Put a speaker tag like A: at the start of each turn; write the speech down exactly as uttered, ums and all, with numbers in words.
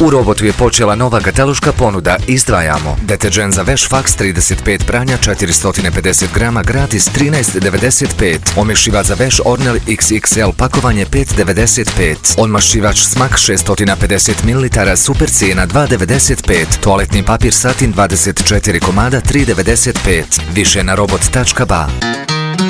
A: U Robotu je počela nova kataloška ponuda. Izdvajamo deterđent za veš Fax trideset pet pranja četiristo pedeset grama gratis trinaest devedeset pet. Omešivač za veš Ornel iks iks el pakovanje pet devedeset pet. Odmašivač Smak šesto pedeset mililitara super cijena dva devedeset pet. Toaletni papir Satin dvadeset četiri komada tri devedeset pet. Više na robot tačka ba.